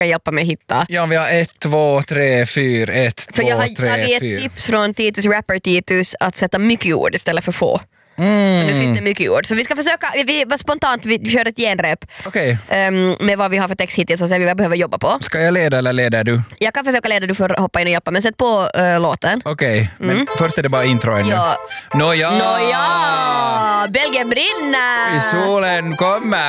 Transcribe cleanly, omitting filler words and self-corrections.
kan hjälpa mig hitta. Ja, vi har 1, 2, 3, 4, 1, 2, 3, 4. För jag har tagit ett tips från Titus, rapper Titus, att sätta mycket ord istället för få. Så nu finns det mycket ord. Så vi ska försöka, vi kör ett genrep med vad vi har för text hittills och sen vi behöver jobba på. Ska jag leda eller leder du? Jag kan försöka leda, du får hoppa in och hjälpa. Men sätt på låten. Okej, men först är det bara intro ännu. Ja. Nåja! Belgien brinner! I solen kommer!